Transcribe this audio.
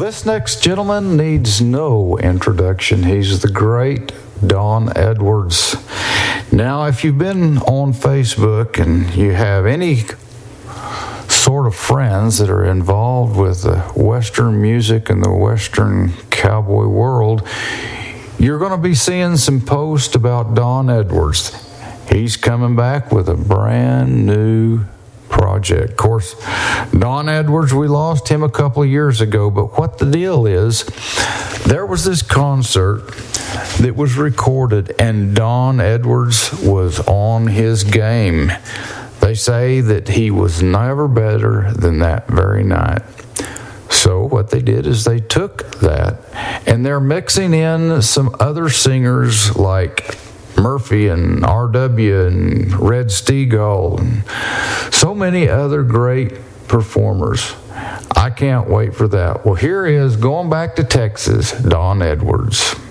This next gentleman needs no introduction. He's the great Don Edwards. Now, if you've been on Facebook and you have any sort of friends that are involved with the Western music and the Western cowboy world, you're going to be seeing some posts about Don Edwards. He's coming back with a brand new project. Of course, Don Edwards, we lost him a couple of years ago, but what the deal is, there was this concert that was recorded and Don Edwards was on his game. They say that he was never better than that very night. So what they did is they took that and they're mixing in some other singers like Murphy and RW and Red Steagall and so many other great performers. I can't wait for that. Well, here is, going back to Texas, Don Edwards.